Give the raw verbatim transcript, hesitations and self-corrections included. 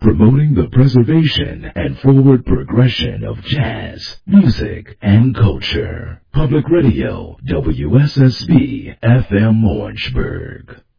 promoting the preservation and forward progression of jazz, music, and culture. Public Radio, W S S B F M Orangeburg.